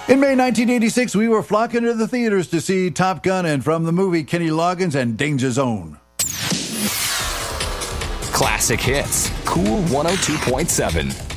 In May 1986, we were flocking to the theaters to see Top Gun, and from the movie, Kenny Loggins and Danger Zone. Classic hits. Cool 102.7.